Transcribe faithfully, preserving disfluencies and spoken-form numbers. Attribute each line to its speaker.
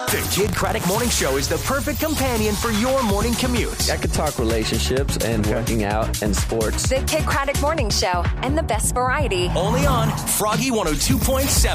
Speaker 1: The Kid Craddock Morning Show is the perfect companion for your morning commute.
Speaker 2: I could talk relationships and working out and sports.
Speaker 3: The Kid Craddock Morning Show and the best variety.
Speaker 1: Only on Froggy one oh two point seven.